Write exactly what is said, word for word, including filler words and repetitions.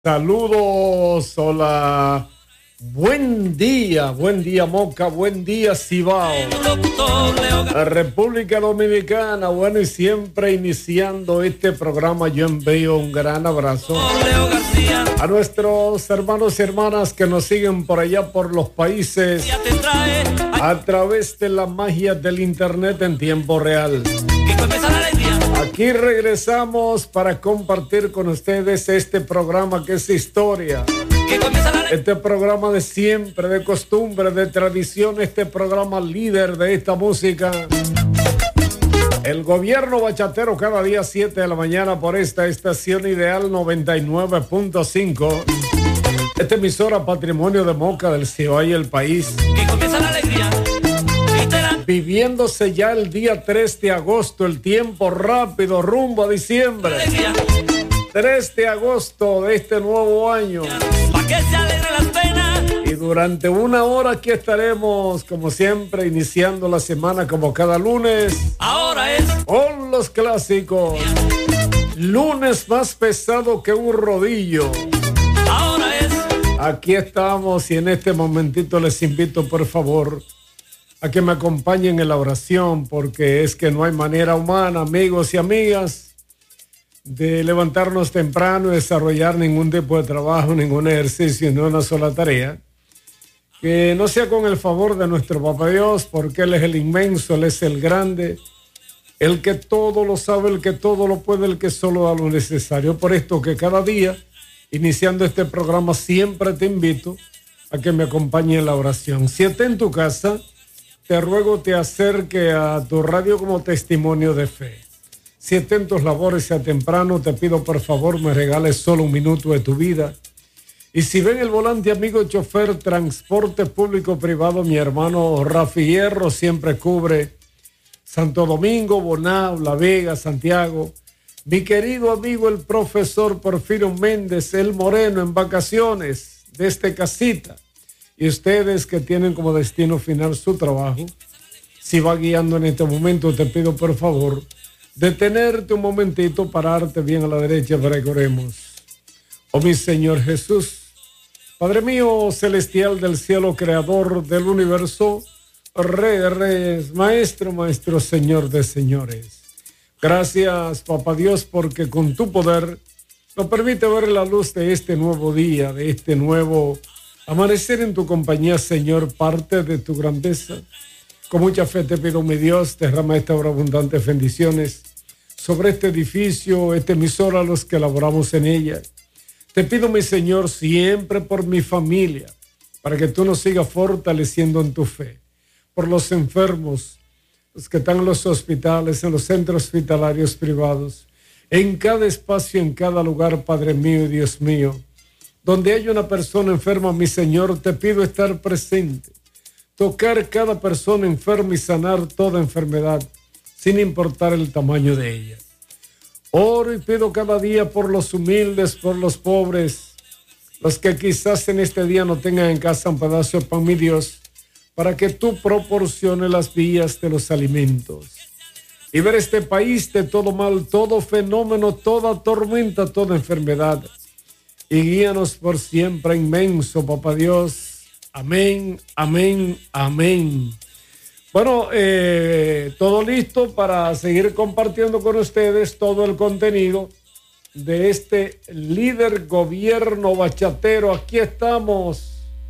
Saludos, hola, buen día, buen día Moca, buen día Cibao, la República Dominicana, bueno, y siempre iniciando este programa yo envío un gran abrazo a nuestros hermanos y hermanas que nos siguen por allá por los países a través de la magia del internet en tiempo real. Aquí regresamos para compartir con ustedes este programa que es historia. Este programa de siempre, de costumbre, de tradición, este programa líder de esta música. El gobierno bachatero cada día siete de la mañana por esta estación ideal noventa y nueve punto cinco. Esta emisora Patrimonio de Moca del Cibao y el país. Que comienza la alegría. Viviéndose ya el día tres de agosto, el tiempo rápido rumbo a diciembre. tres de agosto de este nuevo año. Pa' que se alegren las penas. Y durante una hora aquí estaremos, como siempre, iniciando la semana como cada lunes. Ahora es Con los clásicos. Lunes más pesado que un rodillo. Ahora es Aquí estamos y en este momentito les invito, por favor, a que me acompañen en la oración, porque es que no hay manera humana, amigos y amigas, de levantarnos temprano y desarrollar ningún tipo de trabajo, ningún ejercicio, ni una sola tarea, que no sea con el favor de nuestro Papá Dios, porque Él es el inmenso, Él es el grande, el que todo lo sabe, el que todo lo puede, el que solo da lo necesario. Por esto que cada día, iniciando este programa, siempre te invito a que me acompañe en la oración. Si estás en tu casa, te ruego te acerque a tu radio como testimonio de fe. Si estás en tus labores sea temprano, te pido por favor me regales solo un minuto de tu vida. Y si ven el volante, amigo chofer, transporte público privado, mi hermano Rafi Hierro siempre cubre Santo Domingo, Bonao, La Vega, Santiago. Mi querido amigo el profesor Porfirio Méndez, el Moreno, en vacaciones desde casita. Y ustedes que tienen como destino final su trabajo, si va guiando en este momento, te pido por favor detenerte un momentito, pararte bien a la derecha para que oremos. Oh mi Señor Jesús, Padre mío celestial del cielo, creador del universo, Rey de reyes, Maestro, Maestro, Señor de señores. Gracias, Papá Dios, porque con tu poder nos permite ver la luz de este nuevo día, de este nuevo amanecer en tu compañía, Señor, parte de tu grandeza. Con mucha fe te pido, mi Dios, derrama esta hora abundantes bendiciones sobre este edificio, esta emisora, a los que laboramos en ella. Te pido, mi Señor, siempre por mi familia, para que tú nos sigas fortaleciendo en tu fe. Por los enfermos, los que están en los hospitales, en los centros hospitalarios privados, en cada espacio, en cada lugar, Padre mío y Dios mío. Donde hay una persona enferma, mi Señor, te pido estar presente, tocar cada persona enferma y sanar toda enfermedad, sin importar el tamaño de ella. Oro y pido cada día por los humildes, por los pobres, los que quizás en este día no tengan en casa un pedazo de pan, mi Dios, para que tú proporciones las vías de los alimentos. Libera este país de todo mal, todo fenómeno, toda tormenta, toda enfermedad. Y guíanos por siempre, inmenso, Papá Dios. Amén, amén, amén. Bueno, eh, todo listo para seguir compartiendo con ustedes todo el contenido de este líder gobierno bachatero. Aquí estamos